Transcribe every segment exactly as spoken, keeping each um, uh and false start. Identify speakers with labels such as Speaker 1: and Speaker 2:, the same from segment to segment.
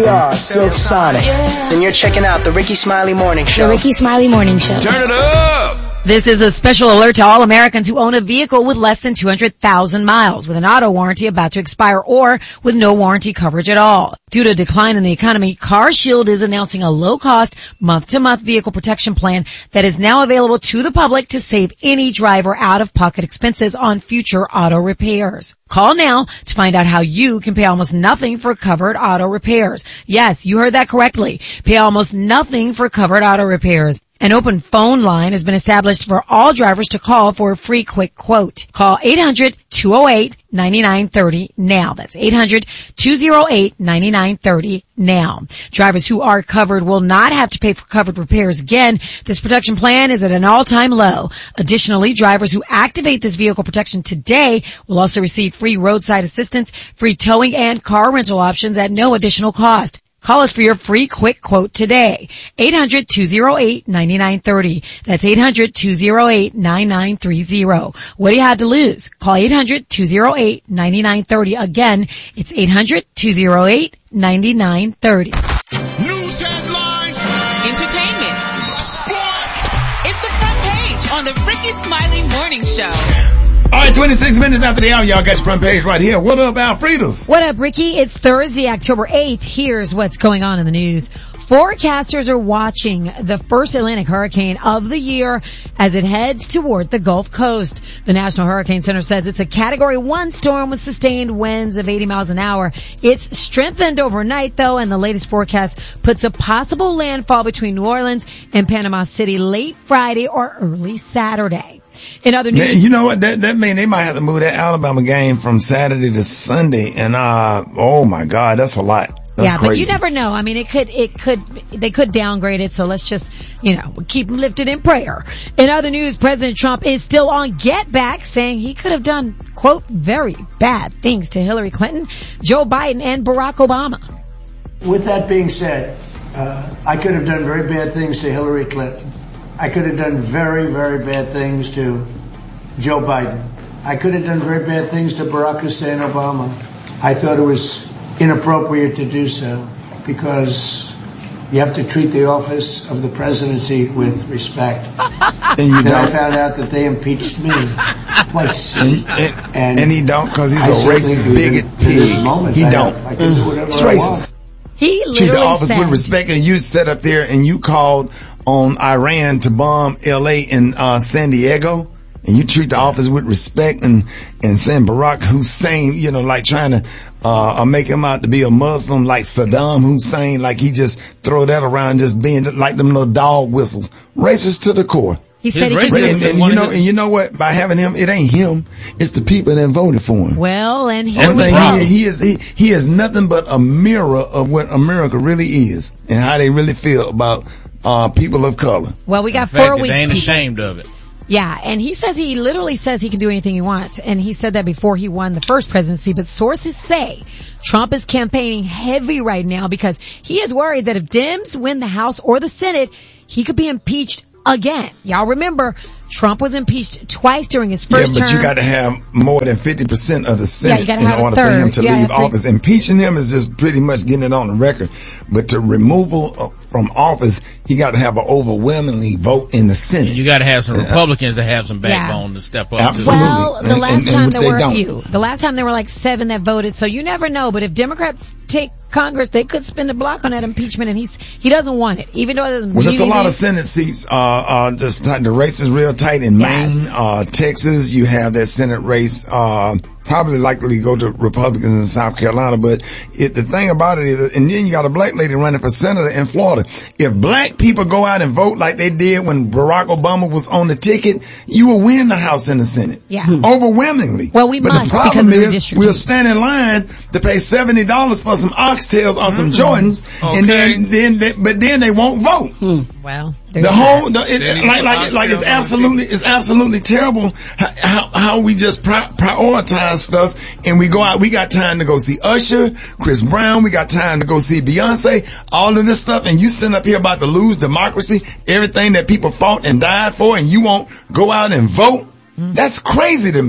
Speaker 1: star, Silk Sonic. Then you're checking out the Ricky Smiley Morning Show.
Speaker 2: The Ricky Smiley Morning Show.
Speaker 3: Turn it up!
Speaker 4: This is a special alert to all Americans who own a vehicle with less than two hundred thousand miles, with an auto warranty about to expire, or with no warranty coverage at all. Due to a decline in the economy, CarShield is announcing a low-cost, month-to-month vehicle protection plan that is now available to the public to save any driver out-of-pocket expenses on future auto repairs. Call now to find out how you can pay almost nothing for covered auto repairs. Yes, you heard that correctly. Pay almost nothing for covered auto repairs. An open phone line has been established for all drivers to call for a free quick quote. Call eight hundred, two oh eight, nine nine three oh now. That's eight hundred, two oh eight, nine nine three oh now. Drivers who are covered will not have to pay for covered repairs again. This protection plan is at an all-time low. Additionally, drivers who activate this vehicle protection today will also receive free roadside assistance, free towing, and car rental options at no additional cost. Call us for your free quick quote today. eight hundred, two oh eight, nine nine three oh. That's eight hundred, two oh eight, nine nine three oh. What do you have to lose? Call eight hundred, two oh eight, nine nine three oh. Again, it's eight hundred, two oh eight, nine nine three oh.
Speaker 3: News headlines.
Speaker 5: Entertainment. Sports. It's the front page on the Ricky Smiley Morning Show.
Speaker 3: All right, twenty-six minutes after the hour, y'all got your front page right here. What up, Alfredos?
Speaker 4: What up, Ricky? It's Thursday, October eighth. Here's what's going on in the news. Forecasters are watching the first Atlantic hurricane of the year as it heads toward the Gulf Coast. The National Hurricane Center says it's a Category one storm with sustained winds of eighty miles an hour. It's strengthened overnight, though, and the latest forecast puts a possible landfall between New Orleans and Panama City late Friday or early Saturday. In other news,
Speaker 3: Man, you know what? That that mean they might have to move that Alabama game from Saturday to Sunday, and uh, oh my God, that's a lot. That's
Speaker 4: yeah,
Speaker 3: crazy.
Speaker 4: But you never know. I mean, it could, it could, they could downgrade it. So let's just, you know, keep them lifted in prayer. In other news, President Trump is still on Get Back, saying he could have done, quote, very bad things to Hillary Clinton, Joe Biden, and Barack Obama.
Speaker 6: With that being said, uh, I could have done very bad things to Hillary Clinton. I could have done very, very bad things to Joe Biden. I could have done very bad things to Barack Hussein Obama. I thought it was inappropriate to do so because you have to treat the office of the presidency with respect.
Speaker 3: And you
Speaker 6: then
Speaker 3: don't.
Speaker 6: I found out that they impeached me twice.
Speaker 3: And, and, and, and he don't because he's I a racist bigot pig. He
Speaker 6: I
Speaker 3: don't.
Speaker 6: Have, I can do whatever
Speaker 3: It's
Speaker 6: I
Speaker 3: racist.
Speaker 6: want.
Speaker 4: He literally
Speaker 3: treat the office
Speaker 4: said,
Speaker 3: with respect, and you sat up there and you called on Iran to bomb L A and uh, San Diego, and you treat the office with respect, and and saying Barack Hussein, you know, like trying to uh make him out to be a Muslim like Saddam Hussein, like he just throw that around, just being like them little dog whistles, racist to the core.
Speaker 4: He said he
Speaker 3: and,
Speaker 4: could
Speaker 3: and, and you know, and you know what? By having him, it ain't him. It's the people that voted for him.
Speaker 4: Well, and
Speaker 3: Only
Speaker 4: here we
Speaker 3: thing
Speaker 4: go.
Speaker 3: he, he is, he, he is nothing but a mirror of what America really is and how they really feel about uh people of color.
Speaker 4: Well, we got
Speaker 7: In fact,
Speaker 4: four
Speaker 7: they
Speaker 4: weeks.
Speaker 7: ain't
Speaker 4: people.
Speaker 7: ashamed of it.
Speaker 4: Yeah, and he says he literally says he can do anything he wants, and he said that before he won the first presidency, but sources say Trump is campaigning heavy right now because he is worried that if Dems win the House or the Senate, he could be impeached again. Y'all remember, Trump was impeached twice during his first term.
Speaker 3: Yeah, but term. You got to have more than fifty percent of the Senate
Speaker 4: yeah,
Speaker 3: in order for him to leave office. Impeaching him is just pretty much getting it on the record. But to removal from office, he got to have an overwhelmingly vote in the Senate.
Speaker 7: You got to have some
Speaker 3: uh,
Speaker 7: Republicans that have some backbone
Speaker 4: yeah.
Speaker 7: to step up.
Speaker 3: Absolutely.
Speaker 4: Well, the
Speaker 3: and,
Speaker 4: last
Speaker 3: and,
Speaker 4: time
Speaker 3: and
Speaker 4: there were a
Speaker 3: don't.
Speaker 4: few. The last time there were like seven that voted, so you never know. But if Democrats take Congress, they could spin the block on that impeachment, and he's he doesn't want it, even though it doesn't.
Speaker 3: Well, there's a lot
Speaker 4: anything.
Speaker 3: of Senate seats. Uh, uh, just tight, the race is real tight in
Speaker 4: Yes.
Speaker 3: Maine, uh, Texas. You have that Senate race. Uh, probably likely to go to Republicans in South Carolina. But it, the thing about it is, and then you got a black lady running for senator in Florida. If black people go out and vote like they did when Barack Obama was on the ticket, you will win the House and the Senate.
Speaker 4: Yeah.
Speaker 3: Overwhelmingly.
Speaker 4: Well, we
Speaker 3: but
Speaker 4: must
Speaker 3: the problem
Speaker 4: because of the
Speaker 3: is
Speaker 4: redistricting.
Speaker 3: we'll stand in line to pay seventy dollars for some oxtails or some Jordans,
Speaker 7: Okay.
Speaker 3: and then, then, they, but then they won't vote.
Speaker 4: Hmm. Well,
Speaker 3: The whole, the, it, like, like, like it's absolutely, it's absolutely terrible how, how we just pri- prioritize stuff and we go out, we got time to go see Usher, Chris Brown, we got time to go see Beyonce, all of this stuff, and you sitting up here about to lose democracy, everything that people fought and died for, and you won't go out and vote? Mm. That's crazy to me.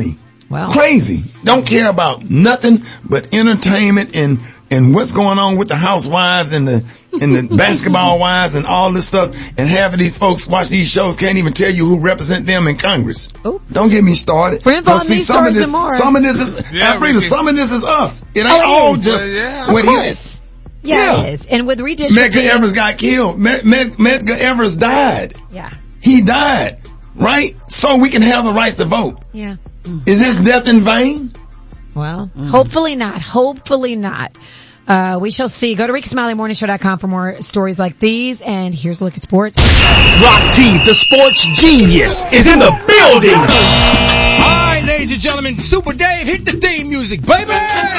Speaker 4: Well.
Speaker 3: Crazy. Don't care about nothing but entertainment and, and what's going on with the housewives and the, and the basketball wives and all this stuff. And half of these folks watch these shows can't even tell you who represent them in Congress.
Speaker 4: Ooh.
Speaker 3: Don't get me started.
Speaker 4: For info on
Speaker 3: see,
Speaker 4: these
Speaker 3: some of
Speaker 4: stories
Speaker 3: this,
Speaker 4: and more.
Speaker 3: some of this is,
Speaker 2: Yeah,
Speaker 3: Africa, some of this is us. It ain't
Speaker 4: Oh, it
Speaker 3: all
Speaker 4: is.
Speaker 3: just
Speaker 2: Well, yeah,
Speaker 3: what
Speaker 4: of
Speaker 3: he
Speaker 4: course.
Speaker 3: is.
Speaker 4: Yeah,
Speaker 3: Yeah.
Speaker 4: it is. And with
Speaker 3: Medgar
Speaker 4: redistricting.
Speaker 3: Evers got killed. Med- Med- Medgar Evers died.
Speaker 4: Yeah.
Speaker 3: He died. Right? So we can have the right to vote.
Speaker 4: Yeah.
Speaker 3: Is his death in vain?
Speaker 4: Well, hopefully not. Hopefully not. Uh, we shall see. Go to Ricky Smiley Morning Show dot com for more stories like these. And here's a look at sports.
Speaker 1: Rock T, the sports genius, is in the building.
Speaker 2: All right, ladies and gentlemen, Super Dave, hit the theme music, baby!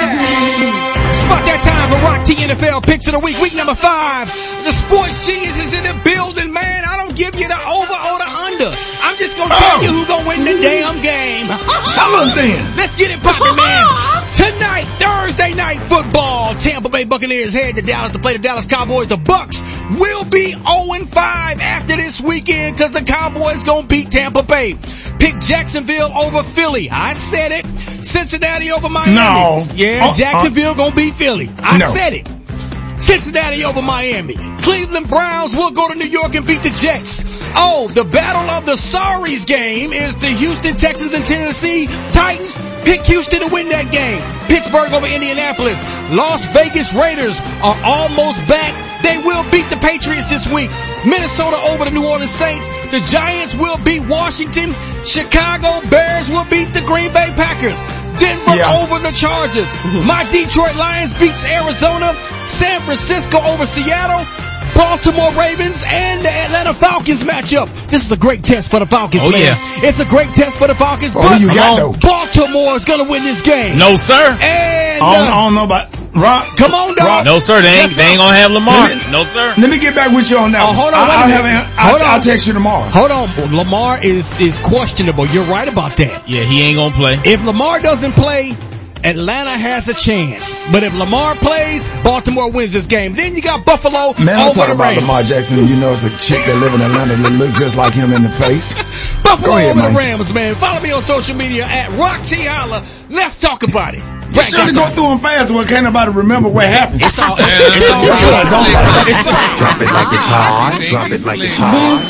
Speaker 2: It's about that time for Rock T N F L Picks of the Week, week number five. The sports genius is in the building, man. I don't give you the over or the under. I'm just gonna tell
Speaker 3: Oh.
Speaker 2: you who's gonna win the damn game.
Speaker 3: Tell us then.
Speaker 2: Let's get it poppin', man. Tonight, Thursday night football. Tampa Bay Buccaneers head to Dallas to play the Dallas Cowboys. The Bucks will be oh and five after this weekend because the Cowboys gonna beat Tampa Bay. Pick Jacksonville over Philly. I said it. Cincinnati over Miami.
Speaker 3: No.
Speaker 2: Yeah,
Speaker 3: Uh,
Speaker 2: Jacksonville gonna beat Philly. I
Speaker 3: No.
Speaker 2: said it. Cincinnati over Miami. Cleveland Browns will go to New York and beat the Jets. Oh, the battle of the sorries game is the Houston Texans and Tennessee Titans. Pick Houston to win that game. Pittsburgh over Indianapolis. Las Vegas Raiders are almost back. They will beat the Patriots this week. Minnesota over the New Orleans Saints. The Giants will beat Washington. Chicago Bears will beat the Green Bay Packers. Denver
Speaker 3: Yeah.
Speaker 2: over the Chargers. My Detroit Lions beats Arizona. San Francisco over Seattle. Baltimore Ravens and the Atlanta Falcons matchup. This is a great test for the Falcons,
Speaker 7: Oh,
Speaker 2: man.
Speaker 7: yeah.
Speaker 2: It's a great test for the Falcons.
Speaker 3: Oh,
Speaker 2: but
Speaker 3: who you got, though?
Speaker 2: Baltimore is going to win this game.
Speaker 7: No, sir.
Speaker 2: And
Speaker 3: I don't, I
Speaker 2: uh,
Speaker 3: don't know about Rock.
Speaker 2: come on, dog.
Speaker 3: Rock.
Speaker 7: No, sir. They ain't,
Speaker 2: Yes,
Speaker 7: they ain't
Speaker 2: sir.
Speaker 7: gonna have Lamar.
Speaker 3: Let me-
Speaker 7: No, sir.
Speaker 3: Let me get back with you on that.
Speaker 2: Oh,
Speaker 3: one.
Speaker 2: hold on, wait a
Speaker 3: I'll,
Speaker 2: minute.
Speaker 3: have, I'll,
Speaker 2: Hold
Speaker 3: I'll
Speaker 2: on.
Speaker 3: text you tomorrow.
Speaker 2: Hold on. Lamar is, is questionable. You're right about that.
Speaker 7: Yeah, he ain't gonna play.
Speaker 2: If Lamar doesn't play, Atlanta has a chance. But if Lamar plays, Baltimore wins this game. Then you got Buffalo
Speaker 3: Man, I'm
Speaker 2: over
Speaker 3: talking
Speaker 2: the
Speaker 3: about
Speaker 2: Rams.
Speaker 3: Lamar Jackson, and you know it's a chick that live in Atlanta that look just like him in the face.
Speaker 2: Buffalo
Speaker 3: Go ahead,
Speaker 2: over
Speaker 3: man.
Speaker 2: the Rams, man. Follow me on social media at Rock T Holla. Let's talk about it.
Speaker 3: You sure to go through them fast, well, can't nobody remember what happened.
Speaker 2: It's all,
Speaker 7: Yeah,
Speaker 2: it's all
Speaker 3: that's what I don't like.
Speaker 2: It's all
Speaker 1: Drop it like it's hot. Drop it like it's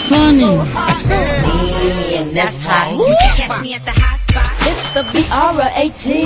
Speaker 1: hot.
Speaker 8: And that's hot. You can catch me at the hot spot. It's the B R eighteen.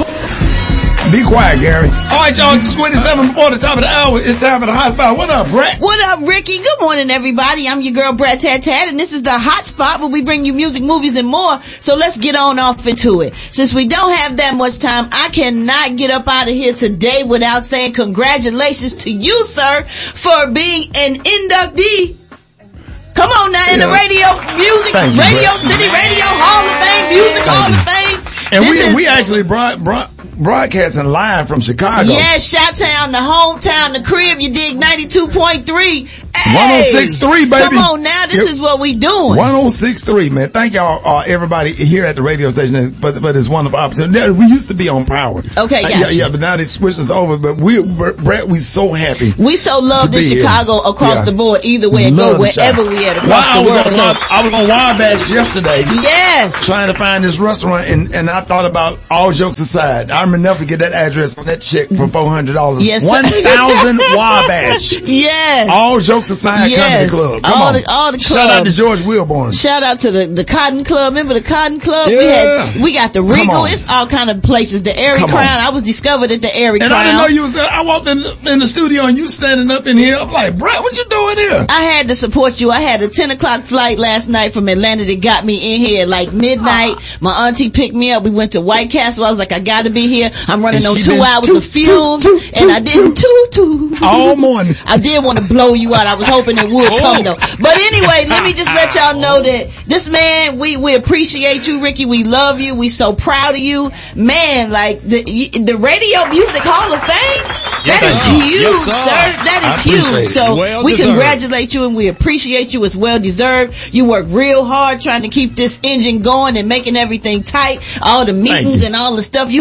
Speaker 3: Be quiet, Gary. All right, y'all, twenty-seven before the top of the hour. It's time for the hot spot. What up, Brett?
Speaker 9: What up, Ricky? Good morning, everybody. I'm your girl, Brad Tat Tat, and this is the hot spot where we bring you music, movies, and more. So let's get on off into it. Since we don't have that much time, I cannot get up out of here today without saying congratulations to you, sir, for being an inductee. Come on now, in the
Speaker 3: Yeah.
Speaker 9: radio music,
Speaker 3: Thank you,
Speaker 9: Radio
Speaker 3: Brett.
Speaker 9: City Radio Hall of Fame, Music
Speaker 3: Thank
Speaker 9: Hall
Speaker 3: you.
Speaker 9: of Fame.
Speaker 3: And
Speaker 9: This
Speaker 3: we
Speaker 9: is-
Speaker 3: we actually brought, brought, broadcasting live from Chicago.
Speaker 9: Yeah, Chi-Town, the hometown, the crib, you dig ninety-two point three. Hey,
Speaker 3: one oh six point three, baby.
Speaker 9: Come on now, this
Speaker 3: Yep.
Speaker 9: is what we doing.
Speaker 3: one oh six point three, man. Thank y'all, uh, everybody here at the radio station. But, but it's wonderful opportunity. Yeah, we used to be on Power.
Speaker 9: Okay,
Speaker 3: Uh,
Speaker 9: gotcha.
Speaker 3: yeah, yeah, but now they switched us over. But we, Brett, we so happy.
Speaker 9: We so love
Speaker 3: to
Speaker 9: in
Speaker 3: be here.
Speaker 9: Chicago across
Speaker 3: Yeah.
Speaker 9: the board, either way it go,
Speaker 3: Love the
Speaker 9: wherever
Speaker 3: shop.
Speaker 9: we at across
Speaker 3: Well, I
Speaker 9: the
Speaker 3: was
Speaker 9: world.
Speaker 3: on,
Speaker 9: So-
Speaker 3: I was on Wabash yesterday.
Speaker 9: Yes.
Speaker 3: Trying to find this restaurant, and, and I thought about, all jokes aside, I remember never forget that address on that check for four hundred dollars.
Speaker 9: Yes, sir.
Speaker 3: one thousand Wabash.
Speaker 9: Yes.
Speaker 3: All jokes aside,
Speaker 9: Yes.
Speaker 3: Comedy Club. Come
Speaker 9: All
Speaker 3: on.
Speaker 9: the- all the
Speaker 3: Shout out
Speaker 9: clubs.
Speaker 3: to George Wilborn.
Speaker 9: Shout out to the, the Cotton Club. Remember the Cotton Club? We
Speaker 3: Yeah.
Speaker 9: had, we got the
Speaker 3: Come
Speaker 9: Regal.
Speaker 3: on.
Speaker 9: It's all kind of places. The Airy
Speaker 3: Come on.
Speaker 9: Crown. I was discovered at the Airy
Speaker 3: And
Speaker 9: Crown.
Speaker 3: I didn't know you was there. I walked in the, in the studio and you standing up in here. I'm like, Brett, what you doing here?
Speaker 9: I had to support you. I had a ten o'clock flight last night from Atlanta that got me in here at like midnight. My auntie picked me up. We went to White Castle. I was like, I gotta be here. I'm running
Speaker 3: And
Speaker 9: on
Speaker 3: she
Speaker 9: two
Speaker 3: been
Speaker 9: hours
Speaker 3: toot,
Speaker 9: of fuel.
Speaker 3: toot, toot,
Speaker 9: and I
Speaker 3: toot,
Speaker 9: didn't toot toot.
Speaker 3: All morning.
Speaker 9: I did want to blow you out. I was hoping it would come though. But anyway, let me just let y'all know that this man, we, we appreciate you, Ricky. We love you. We so proud of you. Man, like the, the Radio Music Hall of Fame,
Speaker 2: Yes,
Speaker 9: that is
Speaker 2: sir.
Speaker 9: huge,
Speaker 2: Yes, sir.
Speaker 9: sir. That
Speaker 3: I
Speaker 9: is
Speaker 3: appreciate
Speaker 9: huge.
Speaker 3: it.
Speaker 9: So
Speaker 2: Well
Speaker 9: we
Speaker 2: deserved.
Speaker 9: congratulate you and we appreciate you. It's well deserved. You work real hard trying to keep this engine going and making everything tight. All the meetings
Speaker 3: you.
Speaker 9: and all the stuff you had to go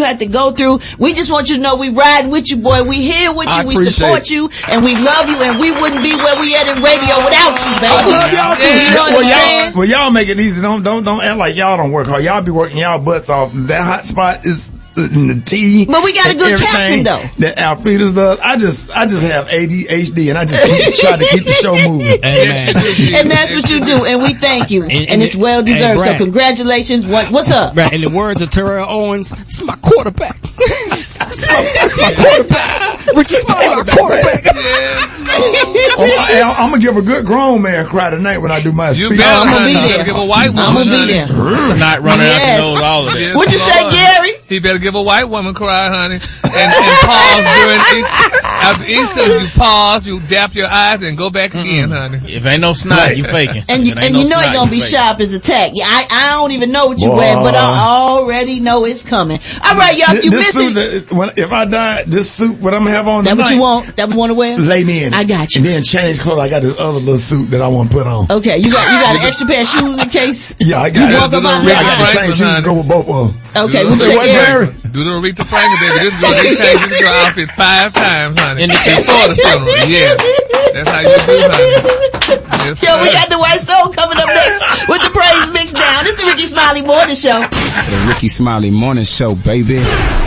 Speaker 9: go through. We just want you to know we riding with you, boy. We here with you.
Speaker 3: I
Speaker 9: We support
Speaker 3: it.
Speaker 9: you, and we love you, and we wouldn't be where we at in radio without you, baby.
Speaker 3: I love y'all too.
Speaker 9: You know what
Speaker 3: well,
Speaker 9: I'm
Speaker 3: y'all,
Speaker 9: saying?
Speaker 3: well, y'all make it easy. Don't don't don't act like y'all don't work hard. Y'all be working y'all butts off. That hot spot is in the tea.
Speaker 9: But we got a good captain, though.
Speaker 3: That Alfreda's does. I just I just have A D H D, and I just keep, try to keep the show moving.
Speaker 2: Amen.
Speaker 9: And that's what you do, and we thank you, and,
Speaker 2: And-
Speaker 9: and
Speaker 2: and
Speaker 9: it's
Speaker 2: it-
Speaker 9: well deserved.
Speaker 2: hey,
Speaker 9: So
Speaker 2: Brad.
Speaker 9: congratulations. What, what's up?
Speaker 2: Right, in the words of Terrell Owens, this is my quarterback. That's my, that's my quarterback. Ricky Smiley, my quarterback.
Speaker 3: Oh, I, I'm gonna give a good grown man cry tonight when I do my
Speaker 7: You
Speaker 3: speech.
Speaker 7: better,
Speaker 9: I'm gonna
Speaker 7: honey.
Speaker 9: be
Speaker 7: You
Speaker 9: there.
Speaker 7: better give a white woman.
Speaker 9: I'm gonna be
Speaker 7: honey.
Speaker 9: there.
Speaker 10: Not running
Speaker 9: Yes.
Speaker 10: out knows all of that.
Speaker 7: Yes,
Speaker 9: What you say,
Speaker 7: Lord.
Speaker 9: Gary?
Speaker 7: He better give a white woman cry, honey. And, and pause during each, after each time you pause, you dap your eyes and go back again, honey.
Speaker 10: If ain't no snot, you faking.
Speaker 9: And you,
Speaker 10: If ain't
Speaker 9: and
Speaker 10: no
Speaker 9: you know
Speaker 10: snot,
Speaker 9: it's gonna be
Speaker 10: faking.
Speaker 9: sharp as a tack. Yeah, I, I don't even know what you
Speaker 3: Boy.
Speaker 9: wear, but I already know it's coming. All right, y'all, if
Speaker 3: This,
Speaker 9: you
Speaker 3: this
Speaker 9: missed
Speaker 3: suit,
Speaker 9: it,
Speaker 3: that, when, if I die, this suit, what I'm gonna have on
Speaker 9: that
Speaker 3: tonight,
Speaker 9: what you want? That what you want to wear?
Speaker 3: lay me in it.
Speaker 9: I got you.
Speaker 3: And then change clothes. I got this other little suit that I want to put on.
Speaker 9: Okay, you got you got an extra pair of shoes in case.
Speaker 3: Yeah, I got
Speaker 9: You
Speaker 3: it.
Speaker 9: walk up out
Speaker 3: Yeah, I
Speaker 9: there.
Speaker 3: got the same
Speaker 7: Franklin,
Speaker 3: shoes to
Speaker 7: honey.
Speaker 3: go with both of them.
Speaker 9: Okay,
Speaker 7: Do
Speaker 9: we
Speaker 7: the
Speaker 3: Say
Speaker 9: say
Speaker 3: what,
Speaker 9: Gary.
Speaker 3: Gary?
Speaker 7: Do the Aretha Franklin, baby. This girl, they changed this girl outfit five times, honey.
Speaker 10: In the-
Speaker 7: Before the funeral, yeah. That's how you do, honey. Yes,
Speaker 9: Yo, we
Speaker 7: sir.
Speaker 9: got the White Stone coming up next with the praise mix down. It's the Ricky Smiley Morning Show.
Speaker 11: The Ricky Smiley Morning Show, baby.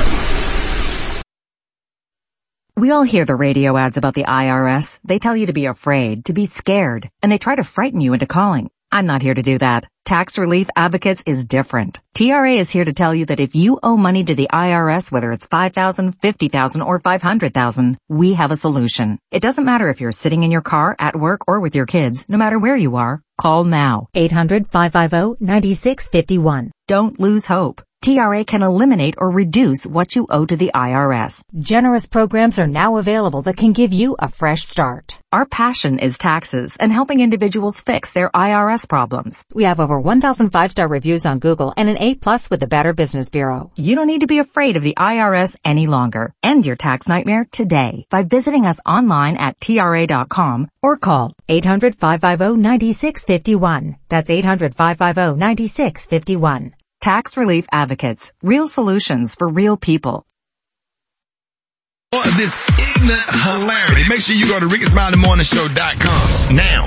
Speaker 12: We all hear the radio ads about the I R S. They tell you to be afraid, to be scared, and they try to frighten you into calling. I'm not here to do that. Tax Relief Advocates is different. T R A is here to tell you that if you owe money to the I R S, whether it's five thousand dollars, fifty thousand dollars, or five hundred thousand dollars, we have a solution. It doesn't matter if you're sitting in your car, at work, or with your kids. No matter where you are, call now.
Speaker 4: eight hundred, five five zero, nine six five one.
Speaker 12: Don't lose hope. T R A can eliminate or reduce what you owe to the I R S.
Speaker 4: Generous programs are now available that can give you a fresh start.
Speaker 12: Our passion is taxes and helping individuals fix their I R S problems.
Speaker 4: We have over one thousand five-star reviews on Google and an A plus with the Better Business Bureau.
Speaker 12: You don't need to be afraid of the I R S any longer. End your tax nightmare today by visiting us online at T R A dot com
Speaker 4: Or call eight hundred, five five zero, nine six five one. That's eight hundred, five five zero, nine six five one.
Speaker 12: Tax Relief Advocates. Real solutions for real people.
Speaker 3: For this ignorant hilarity, make sure you go to ricky smiley morning show dot com now.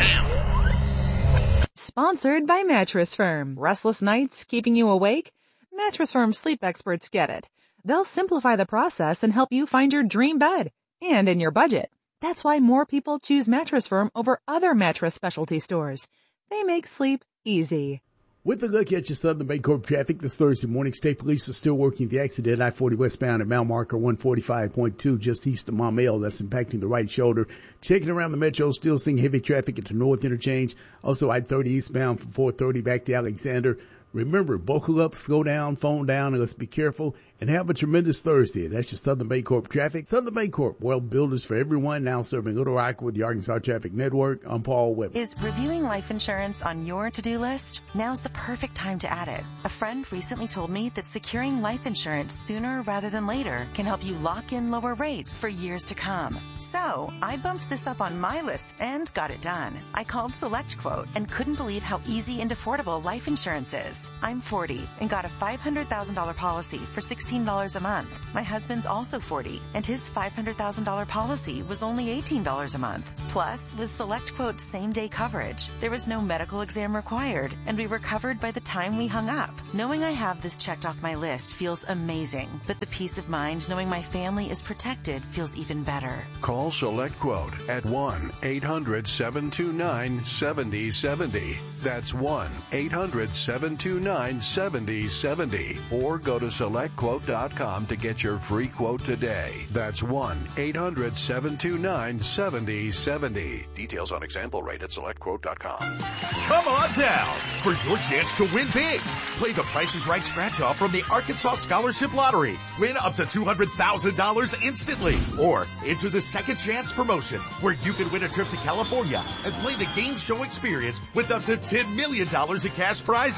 Speaker 13: Sponsored by Mattress Firm. Restless nights keeping you awake? Mattress Firm sleep experts get it. They'll simplify the process and help you find your dream bed and in your budget. That's why more people choose Mattress Firm over other mattress specialty stores. They make sleep easy.
Speaker 14: With a look at your Southern Bancorp traffic this Thursday morning, state police are still working the accident I forty westbound at mile marker one forty-five point two just east of Maumelle. That's impacting the right shoulder. Checking around the metro, still seeing heavy traffic at the north interchange. Also I thirty eastbound from four thirty back to Alexander. Remember, buckle up, slow down, phone down, and let's be careful. And have a tremendous Thursday. That's your Southern Bancorp traffic. Southern Bancorp, well, builders for everyone, now serving Little Rock with the Arkansas Traffic Network. I'm Paul Webber.
Speaker 15: Is reviewing life insurance on your to-do list? Now's the perfect time to add it. A friend recently told me that securing life insurance sooner rather than later can help you lock in lower rates for years to come. So I bumped this up on my list and got it done. I called Select Quote and couldn't believe how easy and affordable life insurance is. I'm forty and got a five hundred thousand dollars policy for sixteen dollars a month. My husband's also forty, and his five hundred thousand dollars policy was only eighteen dollars a month. Plus, with Select Quote's same-day coverage, there was no medical exam required, and we were covered by the time we hung up. Knowing I have this checked off my list feels amazing, but the peace of mind knowing my family is protected feels even better.
Speaker 16: Call Select Quote at one eight hundred, seven two nine, seven zero seven zero. That's one eight hundred, seven two nine, seven zero seven zero. Or go to select quote dot com to get your free quote today. That's one eight hundred, seven two nine, seven zero seven zero. Details on example rate at select quote dot com.
Speaker 17: Come on down for your chance to win big. Play the Price is Right scratch-off from the Arkansas Scholarship Lottery. Win up to two hundred thousand dollars instantly. Or enter the Second Chance promotion, where you can win a trip to California and play the game show experience with up to ten million dollars in cash prizes.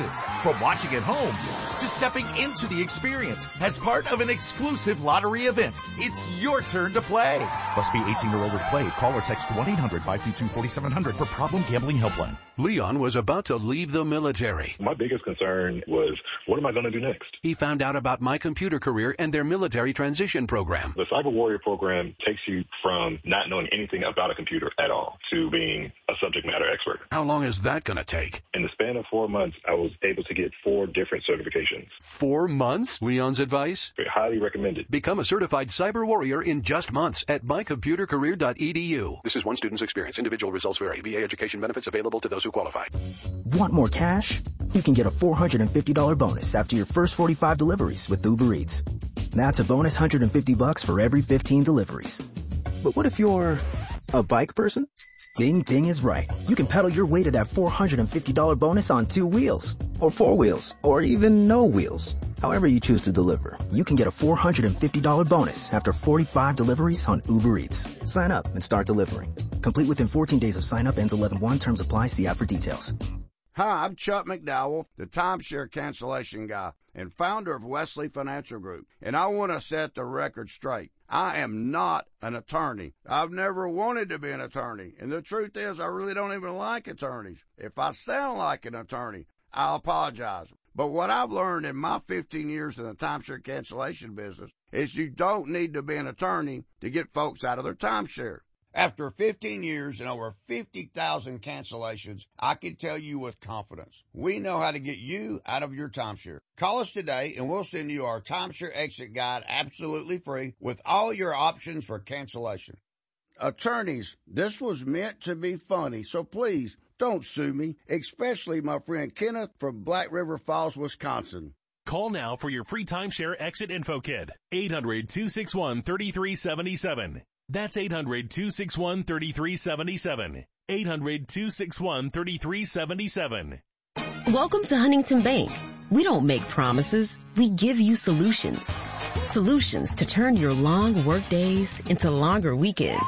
Speaker 17: From watching at home to stepping into the experience as part of an exclusive lottery event, it's your turn to play. Must be eighteen or older to play. Call or text one eight hundred five two two four seven zero zero for Problem Gambling Helpline.
Speaker 16: Leon was about to leave the military.
Speaker 18: My biggest concern was, what am I going to do next?
Speaker 16: He found out about My Computer Career and their military transition program.
Speaker 18: The Cyber Warrior program takes you from not knowing anything about a computer at all to being a subject matter expert.
Speaker 16: How long is that going to take?
Speaker 18: In the span of four months, I was able to get four different certifications.
Speaker 16: Four months? Leon's advice?
Speaker 18: Highly recommended.
Speaker 16: Become a certified cyber warrior in just months at my computer career dot e d u. This is one student's experience. Individual results vary. V A education benefits available to those who qualify.
Speaker 1: Want more cash? You can get a four hundred fifty dollars bonus after your first forty-five deliveries with Uber Eats. That's a bonus one hundred fifty bucks for every fifteen deliveries. But what if you're a bike person? Ding Ding is right. You can pedal your way to that four hundred fifty dollars bonus on two wheels, or four wheels, or even no wheels. However you choose to deliver, you can get a four hundred fifty dollars bonus after forty-five deliveries on Uber Eats. Sign up and start delivering. Complete within fourteen days of sign up. Ends eleven one. Terms apply. See app for details.
Speaker 19: Hi, I'm Chuck McDowell, the timeshare cancellation guy and founder of Wesley Financial Group, and I want to set the record straight. I am not an attorney. I've never wanted to be an attorney, and the truth is I really don't even like attorneys. If I sound like an attorney, I'll apologize. But what I've learned in my fifteen years in the timeshare cancellation business is you don't need to be an attorney to get folks out of their timeshare. After fifteen years and over fifty thousand cancellations, I can tell you with confidence, we know how to get you out of your timeshare. Call us today and we'll send you our timeshare exit guide absolutely free with all your options for cancellation. Attorneys, this was meant to be funny, so please don't sue me, especially my friend Kenneth from Black River Falls, Wisconsin.
Speaker 20: Call now for your free timeshare exit info kit. eight hundred two six one three three seven seven. That's eight hundred two six one three three seven seven. eight hundred two six one three three seven seven.
Speaker 21: Welcome to Huntington Bank. We don't make promises. We give you solutions. Solutions to turn your long work days into longer weekends.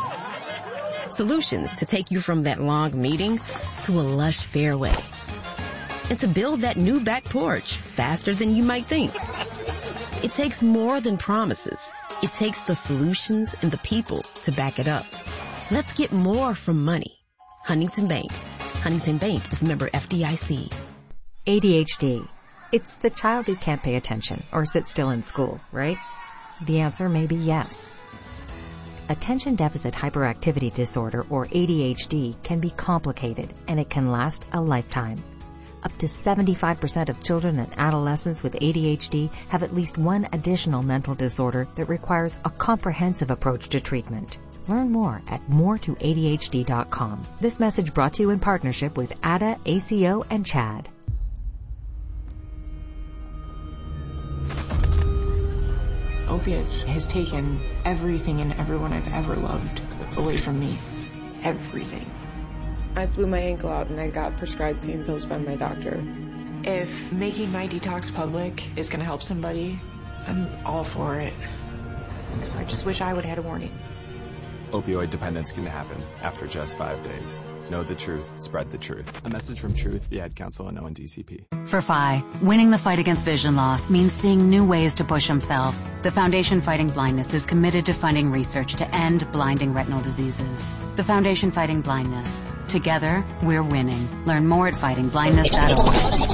Speaker 21: Solutions to take you from that long meeting to a lush fairway. And to build that new back porch faster than you might think. It takes more than promises. It takes the solutions and the people to back it up. Let's get more from money. Huntington Bank. Huntington Bank is member F D I C.
Speaker 12: A D H D. It's the child who can't pay attention or sit still in school, right? The answer may be yes. Attention Deficit Hyperactivity Disorder, or A D H D, can be complicated and it can last a lifetime. Up to seventy-five percent of children and adolescents with A D H D have at least one additional mental disorder that requires a comprehensive approach to treatment. Learn more at more to A D H D dot com. This message brought to you in partnership with A D A, A C O, and CHAD.
Speaker 22: Opiates has taken everything and everyone I've ever loved away from me. Everything. I blew my ankle out and I got prescribed pain pills by my doctor. If making my detox public is going to help somebody, I'm all for it. I just wish I would have had a warning.
Speaker 23: Opioid dependence can happen after just five days. Know the truth, spread the truth. A message from Truth, the Ad Council, and O N D C P.
Speaker 24: For F I, winning the fight against vision loss means seeing new ways to push himself. The Foundation Fighting Blindness is committed to funding research to end blinding retinal diseases. The Foundation Fighting Blindness. Together, we're winning. Learn more at fighting blindness dot org.